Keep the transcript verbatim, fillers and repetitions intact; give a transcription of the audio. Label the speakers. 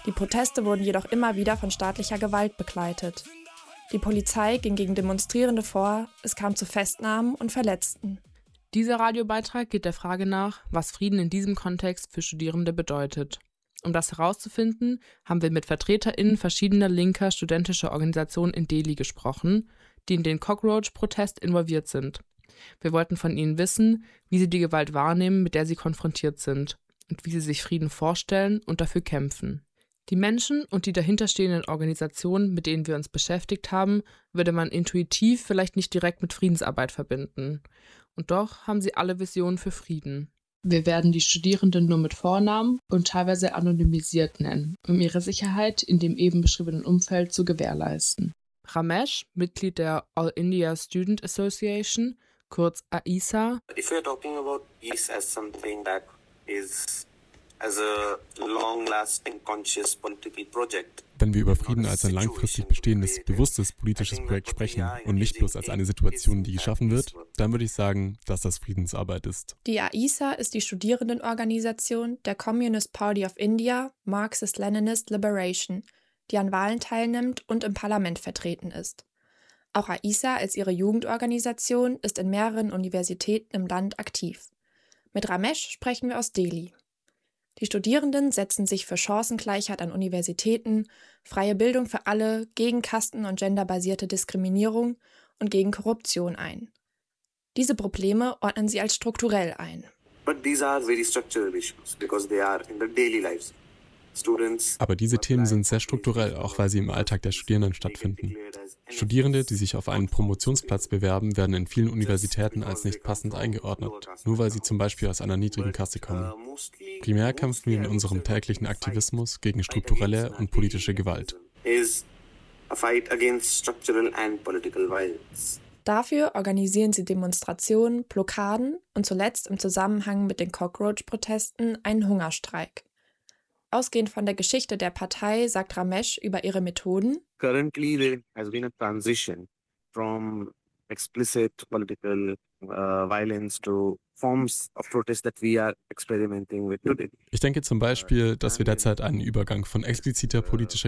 Speaker 1: Die Proteste wurden jedoch immer wieder von staatlicher Gewalt begleitet. Die Polizei ging gegen Demonstrierende vor, es kam zu Festnahmen und Verletzten.
Speaker 2: Dieser Radiobeitrag geht der Frage nach, was Frieden in diesem Kontext für Studierende bedeutet. Um das herauszufinden, haben wir mit VertreterInnen verschiedener linker studentischer Organisationen in Delhi gesprochen, die in den Cockroach-Protest involviert sind. Wir wollten von ihnen wissen, wie sie die Gewalt wahrnehmen, mit der sie konfrontiert sind, und wie sie sich Frieden vorstellen und dafür kämpfen. Die Menschen und die dahinterstehenden Organisationen, mit denen wir uns beschäftigt haben, würde man intuitiv vielleicht nicht direkt mit Friedensarbeit verbinden. Und doch haben sie alle Visionen für Frieden. Wir werden die Studierenden nur mit Vornamen und teilweise anonymisiert nennen, um ihre Sicherheit in dem eben beschriebenen Umfeld zu gewährleisten. Ramesh, Mitglied der All India Student Association, kurz A I S A.
Speaker 3: If you're talking about peace as something that is as a long-lasting, conscious political project.
Speaker 4: Wenn wir über Frieden als ein langfristig bestehendes, bewusstes politisches Projekt sprechen und nicht bloß als eine Situation, die geschaffen wird, dann würde ich sagen, dass das Friedensarbeit ist.
Speaker 1: Die A I S A ist die Studierendenorganisation der Communist Party of India, Marxist-Leninist Liberation, die an Wahlen teilnimmt und im Parlament vertreten ist. Auch A I S A als ihre Jugendorganisation ist in mehreren Universitäten im Land aktiv. Mit Ramesh sprechen wir aus Delhi. Die Studierenden setzen sich für Chancengleichheit an Universitäten, freie Bildung für alle, gegen kasten- und genderbasierte Diskriminierung und gegen Korruption ein. Diese Probleme ordnen sie als strukturell ein.
Speaker 3: But these are very structural issues because they are in the daily lives.
Speaker 4: Aber diese Themen sind sehr strukturell, auch weil sie im Alltag der Studierenden stattfinden. Studierende, die sich auf einen Promotionsplatz bewerben, werden in vielen Universitäten als nicht passend eingeordnet, nur weil sie zum Beispiel aus einer niedrigen Kaste kommen. Primär kämpfen wir in unserem täglichen Aktivismus gegen strukturelle und politische Gewalt.
Speaker 1: Dafür organisieren sie Demonstrationen, Blockaden und zuletzt im Zusammenhang mit den Cockroach-Protesten einen Hungerstreik. Ausgehend von der Geschichte der Partei sagt Ramesh über ihre Methoden:
Speaker 3: Currently there has been a transition from explicit political uh, violence to forms of protest that we are experimenting with today.
Speaker 4: Ich denke zum Beispiel, dass wir derzeit einen Übergang von expliziter politischer